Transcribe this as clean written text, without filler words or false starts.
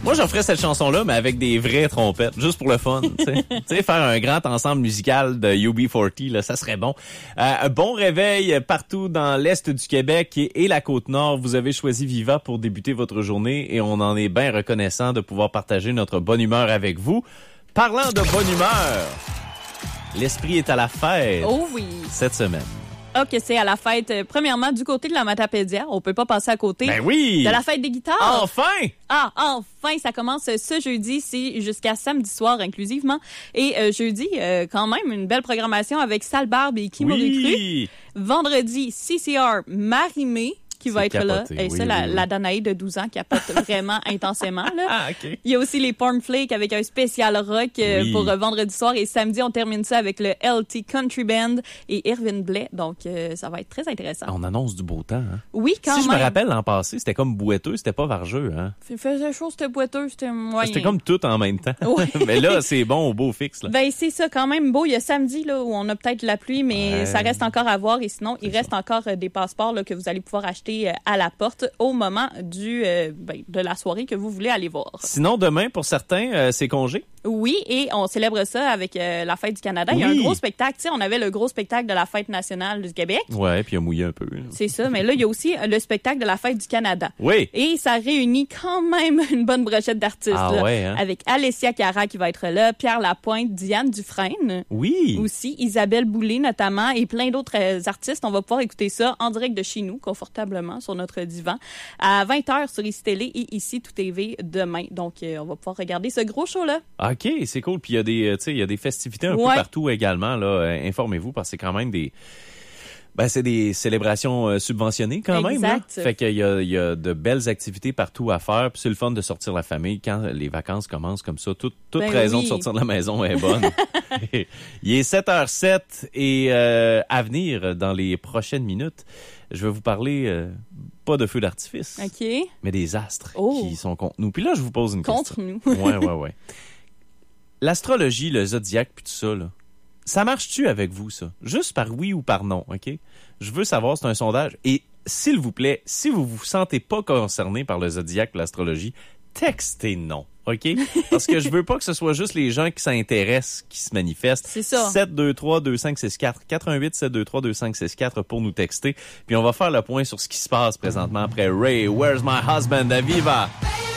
Moi, j'en ferais cette chanson-là, mais avec des vraies trompettes, juste pour le fun. Tu sais, faire un grand ensemble musical de UB40, là, ça serait bon. Un bon réveil partout dans l'Est du Québec et la Côte-Nord. Vous avez choisi Viva pour débuter votre journée et on en est bien reconnaissant de pouvoir partager notre bonne humeur avec vous. Parlant de bonne humeur, l'esprit est à la fête cette semaine. OK, c'est à la fête, premièrement, du côté de la Matapédia. On peut pas passer à côté. Ben oui! De la fête des guitares. Enfin! Ah, enfin! Ça commence ce jeudi. C'est jusqu'à samedi soir inclusivement. Et jeudi, quand même, une belle programmation avec Sale Barbe et Kimori Cru. Vendredi, CCR Marimé qui va être capoté, là. Et ça, la Danae de 12 ans capote vraiment intensément. Là. Ah, OK. Il y a aussi les Porn Flakes avec un spécial rock pour vendredi soir. Et samedi, on termine ça avec le LT Country Band et Irvin Blais. Donc, ça va être très intéressant. On annonce du beau temps. Hein? Oui, quand même. Si je me rappelle, l'an passé, c'était comme boiteux, c'était pas vargeux. Hein? Il faisait chaud, c'était boiteux, c'était moyen. C'était comme tout en même temps. Ouais. Mais là, c'est bon au beau fixe. Là. Ben, c'est ça, quand même beau. Il y a samedi là, où on a peut-être la pluie, mais ça reste encore à voir. Et sinon, il reste encore des passeports là, que vous allez pouvoir acheter à la porte au moment de la soirée que vous voulez aller voir. Sinon, demain, pour certains, c'est congé? Oui, et on célèbre ça avec la Fête du Canada. Oui. Il y a un gros spectacle. Tu sais, on avait le gros spectacle de la Fête nationale du Québec. Ouais, puis il a mouillé un peu. C'est ça, mais là, il y a aussi le spectacle de la Fête du Canada. Oui. Et ça réunit quand même une bonne brochette d'artistes. Ah, là, ouais, hein? Avec Alessia Cara qui va être là, Pierre Lapointe, Diane Dufresne. Oui. Aussi, Isabelle Boulay notamment, et plein d'autres artistes. On va pouvoir écouter ça en direct de chez nous, confortablement, sur notre divan, à 20h sur ICI Télé et ici Tout TV demain. Donc, on va pouvoir regarder ce gros show-là. OK, c'est cool. Puis il y a des festivités un peu partout également. Là. Informez-vous parce que c'est quand même c'est des célébrations subventionnées quand même. Là. Fait qu'il y a de belles activités partout à faire. Puis c'est le fun de sortir la famille quand les vacances commencent comme ça. Toute raison de sortir de la maison est bonne. Il est 7h07 et à venir dans les prochaines minutes, je vais vous parler pas de feux d'artifice, mais des astres qui sont contre nous. Puis là, je vous pose une question. Contre nous. Ouais. L'astrologie, le zodiaque, puis tout ça, là, ça marche-tu avec vous, ça? Juste par oui ou par non, OK? Je veux savoir, c'est un sondage. Et s'il vous plaît, si vous vous sentez pas concerné par le zodiaque ou l'astrologie, textez non, OK? Parce que je veux pas que ce soit juste les gens qui s'intéressent qui se manifestent. C'est ça. 723-2564, 88-723-2564 pour nous texter. Puis on va faire le point sur ce qui se passe présentement après Ray, Where's My Husband, à Viva!